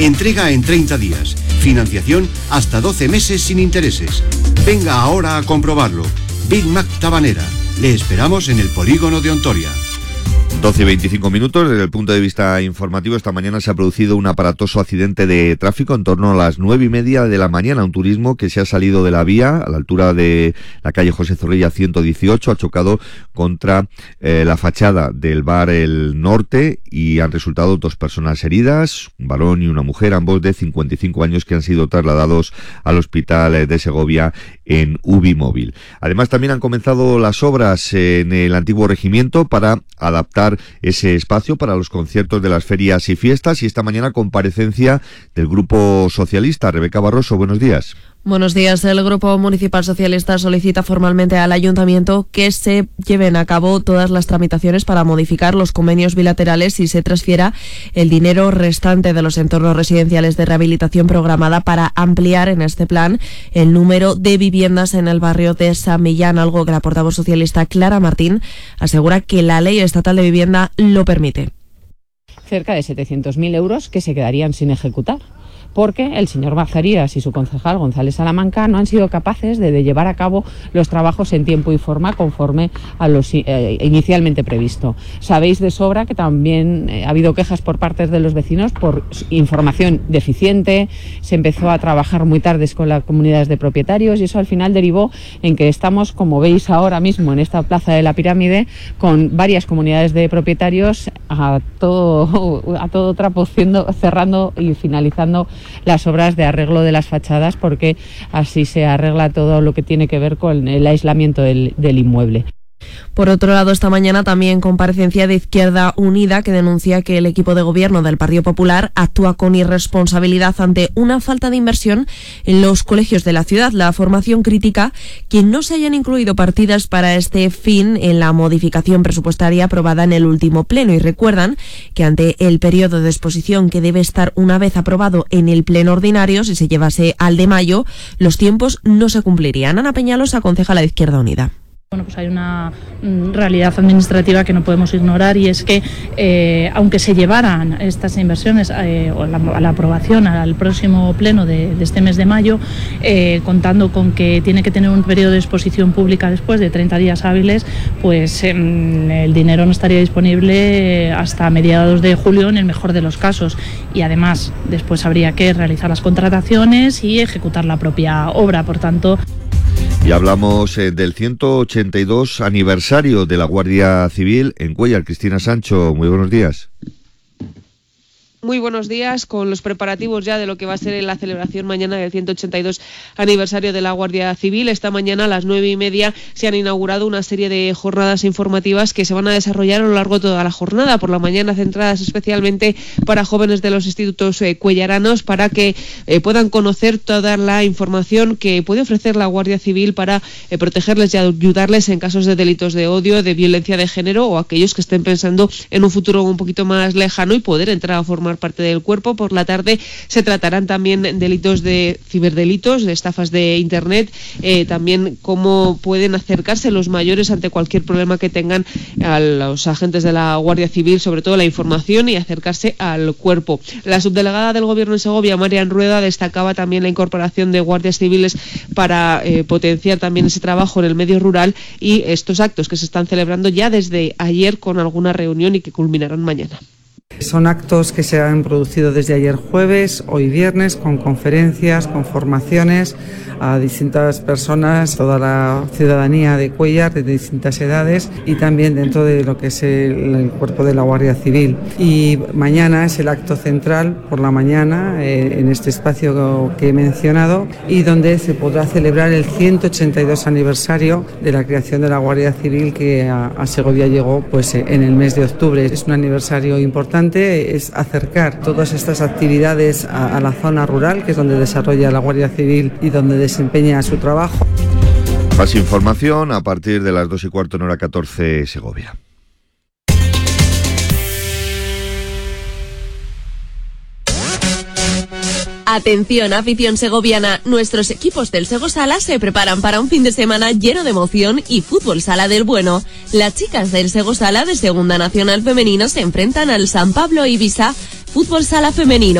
Entrega en 30 días. Financiación hasta 12 meses sin intereses. Venga ahora a comprobarlo. Big Mac Tabanera. Le esperamos en el polígono de Ontoria. 12 y 25 minutos. Desde el punto de vista informativo, esta mañana se ha producido un aparatoso accidente de tráfico en torno a las 9:30 de la mañana. Un turismo que se ha salido de la vía a la altura de la calle José Zorrilla 118 ha chocado contra la fachada del bar El Norte y han resultado 2 personas heridas, un varón y una mujer, ambos de 55 años, que han sido trasladados al hospital de Segovia en UBI móvil. Además, también han comenzado las obras en el antiguo regimiento para adaptar ese espacio para los conciertos de las ferias y fiestas, y esta mañana comparecencia del Grupo Socialista. Rebeca Barroso, buenos días. Buenos días. El Grupo Municipal Socialista solicita formalmente al Ayuntamiento que se lleven a cabo todas las tramitaciones para modificar los convenios bilaterales y se transfiera el dinero restante de los entornos residenciales de rehabilitación programada para ampliar en este plan el número de viviendas en el barrio de San Millán, algo que la portavoz socialista Clara Martín asegura que la Ley Estatal de Vivienda lo permite. Cerca de 700.000 euros que se quedarían sin ejecutar, porque el señor Bajarías y su concejal González Salamanca no han sido capaces de llevar a cabo los trabajos en tiempo y forma conforme a los inicialmente previsto. Sabéis de sobra que también ha habido quejas por parte de los vecinos por información deficiente, se empezó a trabajar muy tarde con las comunidades de propietarios y eso al final derivó en que estamos, como veis ahora mismo en esta plaza de la Pirámide, con varias comunidades de propietarios a todo trapo cerrando y finalizando las obras de arreglo de las fachadas, porque así se arregla todo lo que tiene que ver con el aislamiento del inmueble. Por otro lado, esta mañana también comparecencia de Izquierda Unida, que denuncia que el equipo de gobierno del Partido Popular actúa con irresponsabilidad ante una falta de inversión en los colegios de la ciudad. La formación critica que no se hayan incluido partidas para este fin en la modificación presupuestaria aprobada en el último pleno y recuerdan que ante el periodo de exposición, que debe estar una vez aprobado en el pleno ordinario, si se llevase al de mayo, los tiempos no se cumplirían. Ana Peñalos aconseja a la Izquierda Unida. Bueno, pues hay una realidad administrativa que no podemos ignorar y es que aunque se llevaran estas inversiones o la aprobación al próximo pleno de este mes de mayo, contando con que tiene que tener un periodo de exposición pública después de 30 días hábiles, pues el dinero no estaría disponible hasta mediados de julio en el mejor de los casos y además después habría que realizar las contrataciones y ejecutar la propia obra, por tanto. Y hablamos del 182 aniversario de la Guardia Civil en Cuéllar. Cristina Sancho, muy buenos días. Muy buenos días, con los preparativos ya de lo que va a ser la celebración mañana del 182 aniversario de la Guardia Civil. Esta mañana a las 9:30 se han inaugurado una serie de jornadas informativas que se van a desarrollar a lo largo de toda la jornada, por la mañana centradas especialmente para jóvenes de los institutos cuellaranos, para que puedan conocer toda la información que puede ofrecer la Guardia Civil para protegerles y ayudarles en casos de delitos de odio, de violencia de género o aquellos que estén pensando en un futuro un poquito más lejano y poder entrar a formar parte del cuerpo. Por la tarde se tratarán también delitos de ciberdelitos, de estafas de internet, también cómo pueden acercarse los mayores ante cualquier problema que tengan a los agentes de la Guardia Civil, sobre todo la información y acercarse al cuerpo. La subdelegada del Gobierno en Segovia, Marian Rueda, destacaba también la incorporación de guardias civiles para potenciar también ese trabajo en el medio rural y estos actos que se están celebrando ya desde ayer con alguna reunión y que culminarán mañana. Son actos que se han producido desde ayer jueves, hoy viernes, con conferencias, con formaciones a distintas personas, toda la ciudadanía de Cuéllar, de distintas edades y también dentro de lo que es el cuerpo de la Guardia Civil. Y mañana es el acto central por la mañana en este espacio que he mencionado y donde se podrá celebrar el 182 aniversario de la creación de la Guardia Civil, que a Segovia llegó pues en el mes de octubre. Es un aniversario importante, es acercar todas estas actividades a la zona rural, que es donde desarrolla la Guardia Civil y donde desempeña su trabajo. Más información a partir de las 2:15 en hora 14 Segovia. Atención, afición segoviana, nuestros equipos del Sego Sala se preparan para un fin de semana lleno de emoción y fútbol sala del bueno. Las chicas del Sego Sala de Segunda Nacional Femenino se enfrentan al San Pablo Ibiza Fútbol Sala Femenino.